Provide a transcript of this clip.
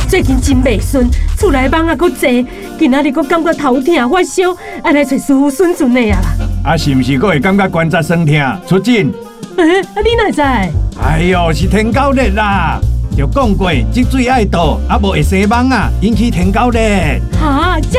最近真袂顺，厝内蚊也阁济，今仔日阁感觉头痛发烧，爱来找师傅顺顺的啊啦。 啊，是毋是阁会感觉关节酸痛？出诊。 你哪知？ 哎呦，是天狗热啦！就讲过，积水爱倒，啊无会生蚊啊，引起天狗热。 哈，